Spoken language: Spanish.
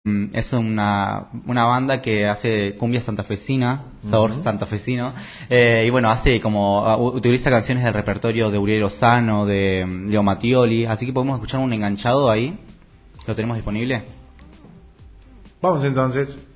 Es una banda que hace cumbia santafesina, sabor santafesino, y bueno, hace como, utiliza canciones del repertorio de Uriel Lozano, de Leo Mattioli, así que podemos escuchar un enganchado ahí, lo tenemos disponible. Vamos entonces.